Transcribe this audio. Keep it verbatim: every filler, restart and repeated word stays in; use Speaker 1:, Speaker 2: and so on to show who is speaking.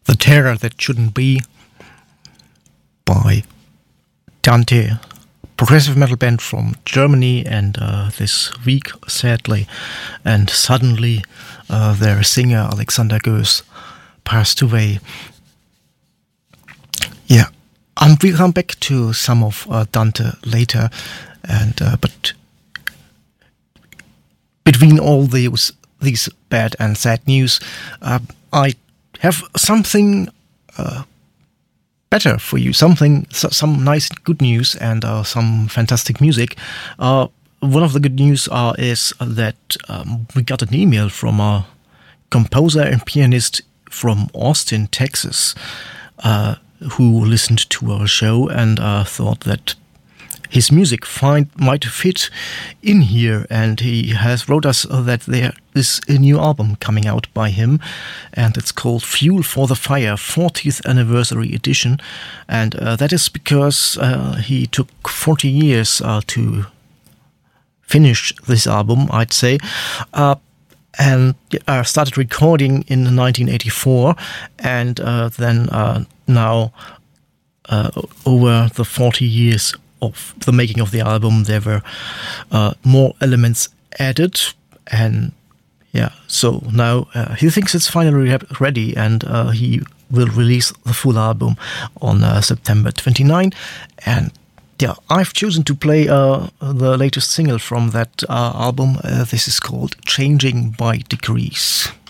Speaker 1: The Terror That Shouldn't Be by Dante, progressive metal band from Germany, and uh, this week, sadly and suddenly, uh, their singer Alexander Goes passed away. Yeah, um, we'll come back to some of uh, Dante later, and uh, but between all these these bad and sad news, uh, I have something uh, better for you, something, some nice good news and uh, some fantastic music. Uh, one of the good news uh, is that um, we got an email from a composer and pianist from Austin, Texas, uh, who listened to our show and uh, thought that his music find, might fit in here, and he has wrote us that there is a new album coming out by him, and it's called Fuel for the Fire fortieth Anniversary Edition, and uh, that is because uh, he took forty years uh, to finish this album, I'd say, uh, and uh, started recording in nineteen eighty-four, and uh, then uh, now uh, over the forty years of the making of the album, there were uh, more elements added, and yeah, so now uh, he thinks it's finally ready, and uh, he will release the full album on uh, September twenty-ninth. And yeah, I've chosen to play uh, the latest single from that uh, album. Uh, this is called Changing by Degrees.